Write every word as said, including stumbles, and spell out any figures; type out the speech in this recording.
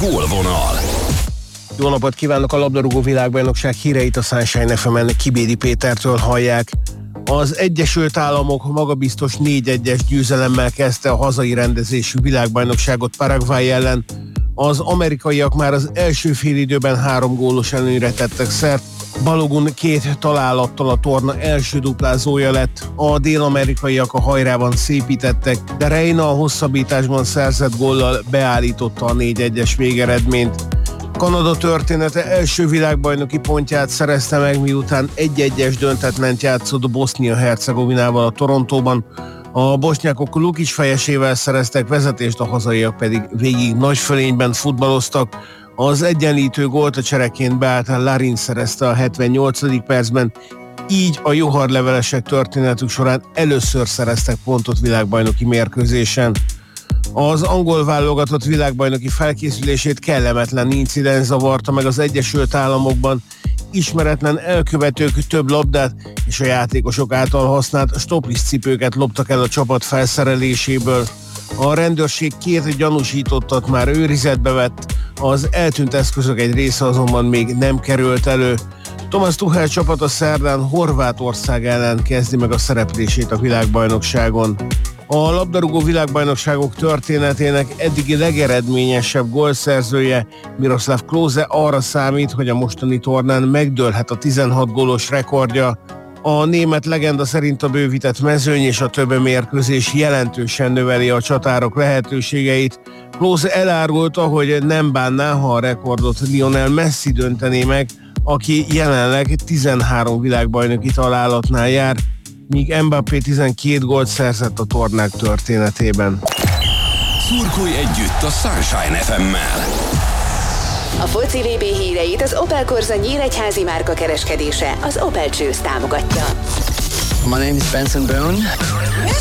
Gólvonal. Jó napot kívánok! A labdarúgó világbajnokság híreit a Sunshine ef emen Kibédi Pétertől hallják. Az Egyesült Államok magabiztos négy egyes győzelemmel kezdte a hazai rendezésű világbajnokságot Paraguay ellen. Az amerikaiak már az első félidőben három gólos előnyre tettek szert. Balogun két találattal a torna első duplázója lett. A dél-amerikaiak a hajrában szépítettek, de Reina a hosszabbításban szerzett góllal beállította a négy egyes végeredményt. Kanada története első világbajnoki pontját szerezte meg, miután egy egyes döntetlent játszott Bosznia-Hercegovinával a Torontóban. A bosnyákok Lukic fejesével szereztek vezetést, a hazaiak pedig végig nagy fölényben futballoztak. Az egyenlítő gólt a csereként beállt Larin szerezte a hetvennyolcadik percben, így a juharlevelesek történetük során először szereztek pontot világbajnoki mérkőzésen. Az angol válogatott világbajnoki felkészülését kellemetlen incidens zavarta meg az Egyesült Államokban. Ismeretlen elkövetők több labdát és a játékosok által használt stoplis cipőket loptak el a csapat felszereléséből. A rendőrség két gyanúsítottat már őrizetbe vett, az eltűnt eszközök egy része azonban még nem került elő. Thomas Tuchel csapata szerdán Horvátország ellen kezdi meg a szereplését a világbajnokságon. A labdarúgó világbajnokságok történetének eddigi legeredményesebb gólszerzője Miroslav Klose arra számít, hogy a mostani tornán megdőlhet a tizenhat gólos rekordja. A német legenda szerint a bővített mezőny és a több mérkőzés jelentősen növeli a csatárok lehetőségeit. Klose elárulta, hogy nem bánná, ha a rekordot Lionel Messi döntené meg, aki jelenleg tizenhárom világbajnoki találatnál jár, míg Mbappé tizenkét gólt szerzett a tornák történetében. Szurkolj együtt a Sunshine ef emmel! A foci vé bé híreit az Opel Corsa nyíregyházi márka kereskedése, az Opel Choose támogatja. My name is Benson Boone.